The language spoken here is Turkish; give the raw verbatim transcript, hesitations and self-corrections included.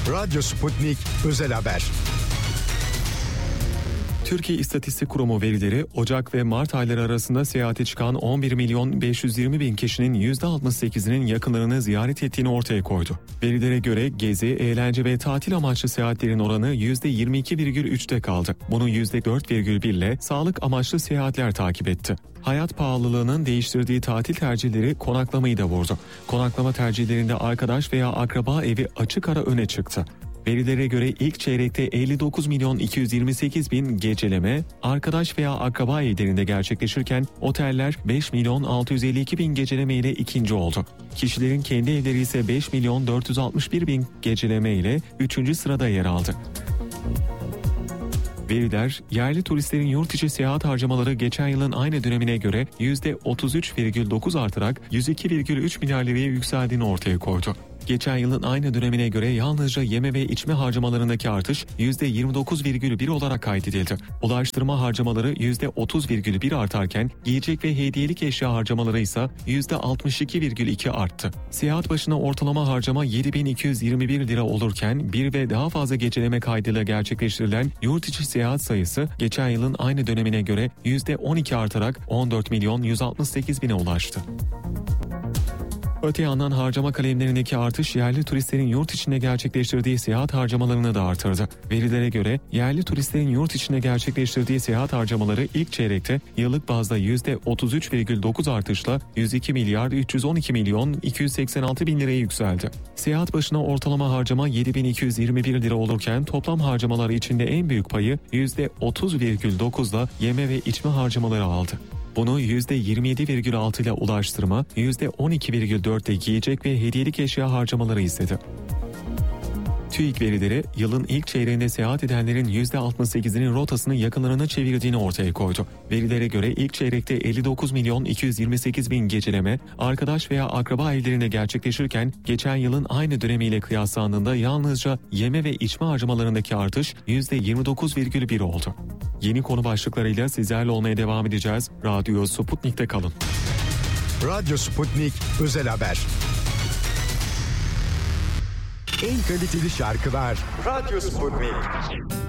Radyo Sputnik Özel Haber. Türkiye İstatistik Kurumu verileri Ocak ve Mart ayları arasında seyahate çıkan on bir milyon beş yüz yirmi bin kişinin yüzde altmış sekizinin yakınlarını ziyaret ettiğini ortaya koydu. Verilere göre gezi, eğlence ve tatil amaçlı seyahatlerin oranı yüzde yirmi iki virgül üçte kaldı. Bunu yüzde dört virgül bir ile sağlık amaçlı seyahatler takip etti. Hayat pahalılığının değiştirdiği tatil tercihleri konaklamayı da vurdu. Konaklama tercihlerinde arkadaş veya akraba evi açık ara öne çıktı. Verilere göre ilk çeyrekte elli dokuz milyon iki yüz yirmi sekiz bin geceleme, arkadaş veya akraba evlerinde gerçekleşirken oteller beş milyon altı yüz elli iki bin geceleme ile ikinci oldu. Kişilerin kendi evleri ise beş milyon dört yüz altmış bir bin geceleme ile üçüncü sırada yer aldı. Veriler, yerli turistlerin yurt içi seyahat harcamaları geçen yılın aynı dönemine göre yüzde otuz üç virgül dokuz artarak yüz iki virgül üç milyar liraya yükseldiğini ortaya koydu. Geçen yılın aynı dönemine göre yalnızca yeme ve içme harcamalarındaki artış yüzde yirmi dokuz virgül bir olarak kaydedildi. Ulaştırma harcamaları yüzde otuz virgül bir artarken yiyecek ve hediyelik eşya harcamaları ise yüzde altmış iki virgül iki arttı. Seyahat başına ortalama harcama yedi bin iki yüz yirmi bir lira olurken bir ve daha fazla geceleme kaydıyla gerçekleştirilen yurt içi seyahat sayısı geçen yılın aynı dönemine göre yüzde on iki artarak on dört milyon yüz altmış sekiz bine ulaştı. Öte yandan harcama kalemlerindeki artış yerli turistlerin yurt içinde gerçekleştirdiği seyahat harcamalarını da artırdı. Verilere göre yerli turistlerin yurt içinde gerçekleştirdiği seyahat harcamaları ilk çeyrekte yıllık bazda yüzde otuz üç virgül dokuz artışla yüz iki milyar üç yüz on iki milyon iki yüz seksen altı bin liraya yükseldi. Seyahat başına ortalama harcama yedi bin iki yüz yirmi bir lira olurken toplam harcamaları içinde en büyük payı yüzde otuz virgül dokuzla yeme ve içme harcamaları aldı. Bunu yüzde yirmi yedi virgül altı ile ulaştırma, yüzde on iki virgül dört ile giyecek ve hediyelik eşya harcamaları izledi. TÜİK verileri yılın ilk çeyreğinde seyahat edenlerin yüzde altmış sekizinin rotasını yakınlarına çevirdiğini ortaya koydu. Verilere göre ilk çeyrekte elli dokuz milyon iki yüz yirmi sekiz bin geceleme, arkadaş veya akraba evlerinde gerçekleşirken geçen yılın aynı dönemiyle kıyaslandığında yalnızca yeme ve içme harcamalarındaki artış yüzde yirmi dokuz virgül bir oldu. Yeni konu başlıklarıyla sizlerle olmaya devam edeceğiz. Radyo Sputnik'te kalın. Radyo Sputnik Özel Haber. En kaliteli şarkılar Radyo Sputnik.